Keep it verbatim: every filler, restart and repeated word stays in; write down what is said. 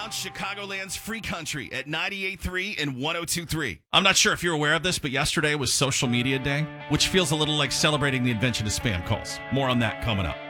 sound, Chicagoland's free country at ninety-eight point three and one oh two point three. I'm not sure if you're aware of this, but yesterday was Social Media Day, which feels a little like celebrating the invention of spam calls. More on that coming up.